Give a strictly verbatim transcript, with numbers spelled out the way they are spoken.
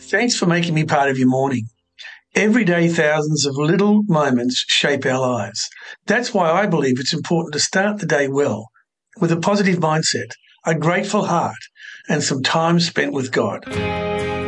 Thanks for making me part of your morning. Every day, thousands of little moments shape our lives. That's why I believe it's important to start the day well, with a positive mindset, a grateful heart, and some time spent with God.